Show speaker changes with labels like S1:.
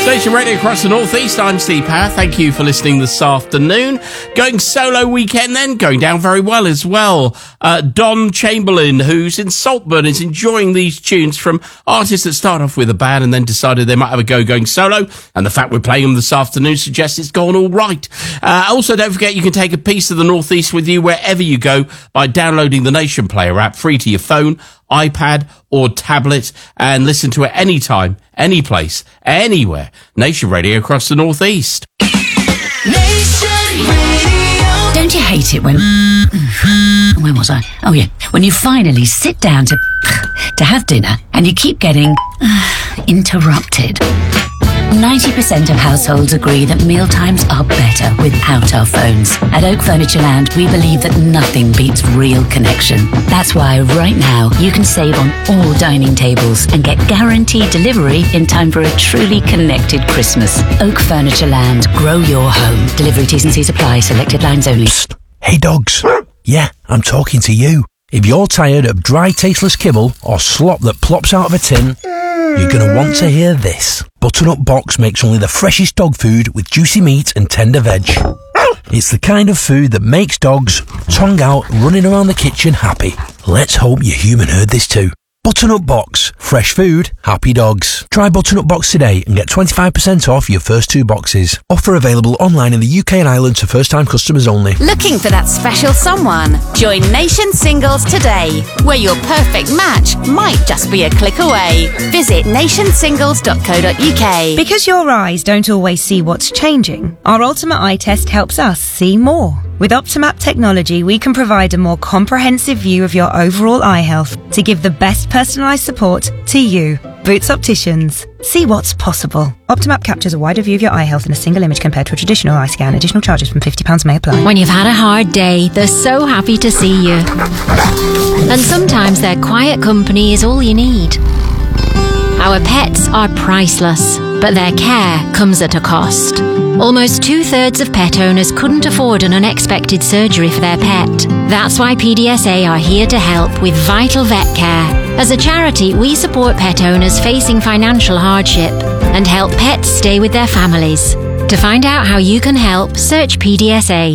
S1: Station Radio across the northeast. I'm Steve Power. Thank you for listening this afternoon. Going solo weekend then, going down very well as well. Don Chamberlain, who's in Saltburn, is enjoying these tunes from artists that start off with a band and then decided they might have a go going solo. And the fact we're playing them this afternoon suggests it's gone all right. Also, don't forget you can take a piece of the northeast with you wherever you go by downloading the Nation Player app, free to your phone, iPad or tablet, and listen to it anytime, any place, anywhere. Nation Radio across the northeast.
S2: Nation Radio. Don't you hate it when... Where was I? Oh yeah, when you finally sit down to have dinner and you keep getting interrupted. 90% of households agree that mealtimes are better without our phones. At Oak Furniture Land, we believe that nothing beats real connection. That's why right now you can save on all dining tables and get guaranteed delivery in time for a truly connected Christmas. Oak Furniture Land, grow your home. Delivery T's and C's apply, selected lines only.
S3: Psst. Hey dogs. Yeah, I'm talking to you. If you're tired of dry, tasteless kibble or slop that plops out of a tin, you're going to want to hear this. Butternut Box makes only the freshest dog food with juicy meat and tender veg. It's the kind of food that makes dogs, tongue out, running around the kitchen happy. Let's hope your human heard this too. Butternut Box. Fresh food, happy dogs. Try Butternut Box today and get 25% off your first 2 boxes. Offer available online in the UK and Ireland to first-time customers only.
S4: Looking for that special someone? Join Nation Singles today, where your perfect match might just be a click away. Visit nationsingles.co.uk.
S5: Because your eyes don't always see what's changing, our Ultimate Eye Test helps us see more. With Optimap technology, we can provide a more comprehensive view of your overall eye health to give the best personalised support to you. Boots Opticians. See what's possible. Optimap captures a wider view of your eye health in a single image compared to a traditional eye scan. Additional charges from £50 may apply.
S6: When you've had a hard day, they're so happy to see you. And sometimes their quiet company is all you need. Our pets are priceless, but their care comes at a cost. Almost 2/3 of pet owners couldn't afford an unexpected surgery for their pet. That's why PDSA are here to help with vital vet care. As a charity, we support pet owners facing financial hardship and help pets stay with their families. To find out how you can help, search PDSA.